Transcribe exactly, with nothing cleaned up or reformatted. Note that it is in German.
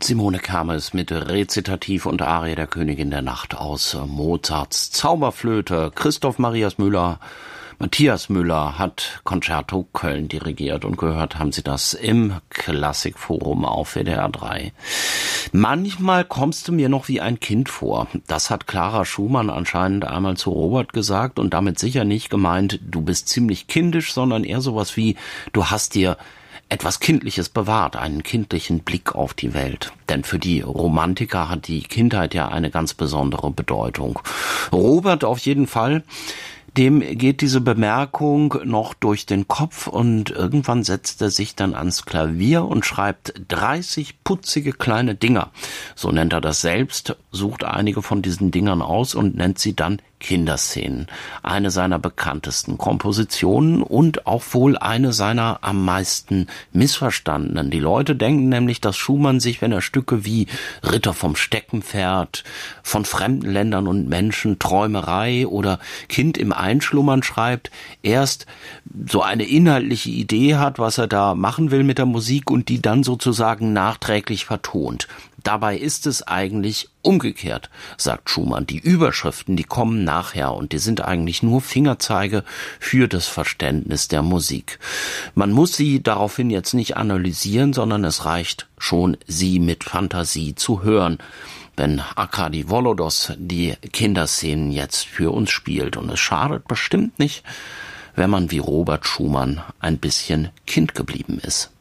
Simone Kermes mit Rezitativ und Arie der Königin der Nacht aus Mozarts Zauberflöte. Christoph Marias Müller, Matthias Müller hat Concerto Köln dirigiert und gehört haben Sie das im Klassikforum auf W D R drei. Manchmal kommst du mir noch wie ein Kind vor. Das hat Clara Schumann anscheinend einmal zu Robert gesagt und damit sicher nicht gemeint, du bist ziemlich kindisch, sondern eher sowas wie, du hast dir etwas Kindliches bewahrt, einen kindlichen Blick auf die Welt. Denn für die Romantiker hat die Kindheit ja eine ganz besondere Bedeutung. Robert auf jeden Fall. Dem geht diese Bemerkung noch durch den Kopf und irgendwann setzt er sich dann ans Klavier und schreibt dreißig putzige kleine Dinger. So nennt er das selbst, sucht einige von diesen Dingern aus und nennt sie dann Kinderszenen. Eine seiner bekanntesten Kompositionen und auch wohl eine seiner am meisten missverstandenen. Die Leute denken nämlich, dass Schumann sich, wenn er Stücke wie Ritter vom Steckenpferd, von fremden Ländern und Menschen, Träumerei oder Kind im Einschlummern schreibt, erst so eine inhaltliche Idee hat, was er da machen will mit der Musik und die dann sozusagen nachträglich vertont. Dabei ist es eigentlich umgekehrt, sagt Schumann. Die Überschriften, die kommen nachher und die sind eigentlich nur Fingerzeige für das Verständnis der Musik. Man muss sie daraufhin jetzt nicht analysieren, sondern es reicht schon, sie mit Fantasie zu hören, wenn Arkadi Volodos die Kinderszenen jetzt für uns spielt. Und es schadet bestimmt nicht, wenn man wie Robert Schumann ein bisschen Kind geblieben ist.